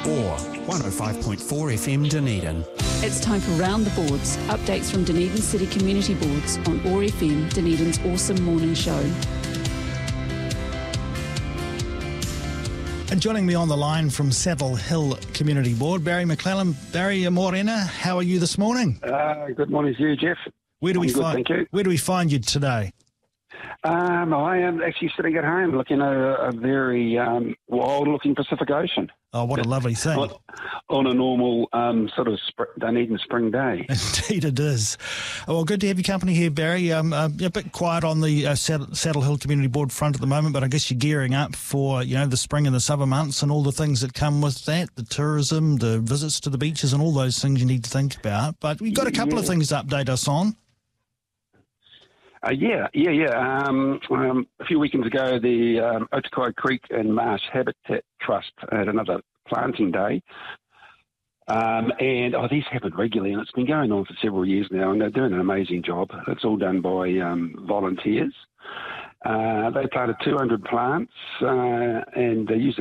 or 105.4 FM Dunedin. It's time for Round the Boards, updates from Dunedin City Community Boards on OAR FM, Dunedin's awesome morning show. And joining me on the line from Saddle Hill Community Board, Barry McClellan. Barry Morena, how are you this morning? Good morning to you, Jeff. Where do we find you today? I am actually sitting at home looking at a very wild-looking Pacific Ocean. Oh, what a lovely thing. On a normal sort of Dunedin spring day. Indeed it is. Well, good to have your company here, Barry. A bit quiet on the Saddle Hill Community Board front at the moment, but I guess you're gearing up for, the spring and the summer months and all the things that come with that, the tourism, the visits to the beaches and all those things you need to think about. But we've got a couple of things to update us on. A few weekends ago, the Otakai Creek and Marsh Habitat Trust had another planting day. These happen regularly, and it's been going on for several years now, and they're doing an amazing job. It's all done by volunteers. They planted 200 plants, and they used